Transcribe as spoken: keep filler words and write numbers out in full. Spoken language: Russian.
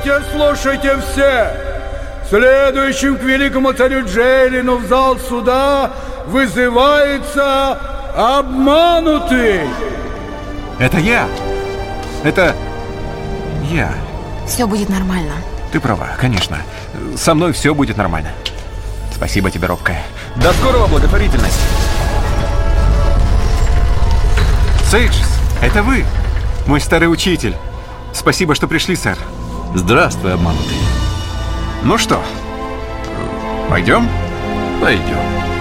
Слушайте, слушайте все! Следующим к великому царю Джейлину в зал суда вызывается обманутый. Это я. Это я. Все будет нормально. Ты права, конечно. Со мной все будет нормально. Спасибо тебе, робкая. До скорого, благотворительность. Сейджес, это вы, мой старый учитель. Спасибо, что пришли, сэр. Здравствуй, обманутый. Ну что, пойдем? Пойдем.